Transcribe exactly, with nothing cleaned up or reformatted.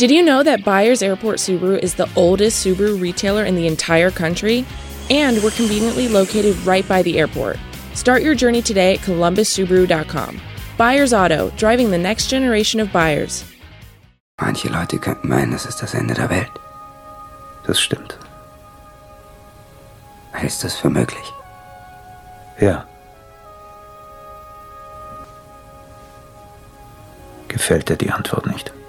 Did you know that Byers Airport Subaru is the oldest Subaru retailer in the entire country? And we're conveniently located right by the airport. Start your journey today at columbus subaru dot com. Byers Auto, driving the next generation of buyers. Manche Leute könnten meinen, es ist das Ende der Welt. Das stimmt. Hältst du es für möglich? Ja. Gefällt dir die Antwort nicht?